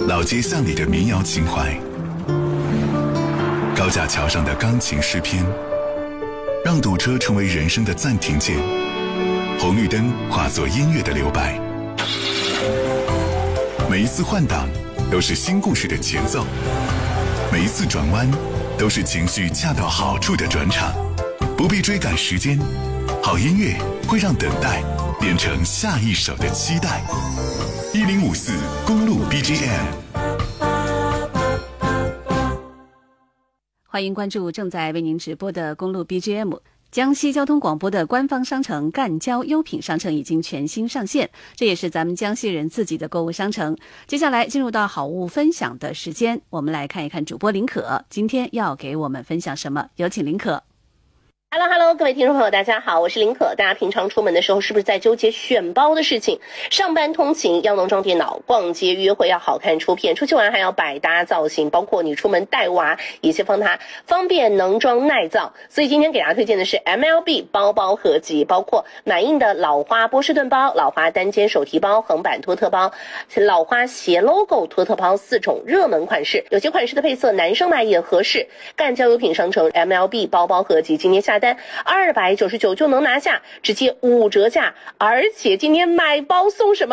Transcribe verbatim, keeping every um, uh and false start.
老街巷里的民谣情怀，高架桥上的钢琴诗篇，让堵车成为人生的暂停键，红绿灯化作音乐的留白。每一次换挡都是新故事的前奏，每一次转弯都是情绪恰到好处的转场。不必追赶时间，好音乐会让等待变成下一首的期待。一零五四公路 B G M， 欢迎关注正在为您直播的公路 B G M。江西交通广播的官方商城赣交优品商城已经全新上线，这也是咱们江西人自己的购物商城。接下来进入到好物分享的时间，我们来看一看主播林可今天要给我们分享什么，有请林可。 Hello Hello， 各位听众朋友，大家好，我是林可。大家平常出门的时候是不是在纠结选包的事情？上班通勤要能装电脑，逛街约会要好看出片，出去玩还要百搭造型，包括你出门带娃也是帮它方便能装耐造。所以今天给大家推荐的是 M L B 包包合集，包括满印的老花波士顿包、老花单肩手提包、横版托特包、老花斜 logo 托特包四种热门款式，有些款式的配色男生买也合适。赣交优品商城 M L B 包包合集今天下单二百九十九就能拿下，直接五折价，而且今天买包送什么？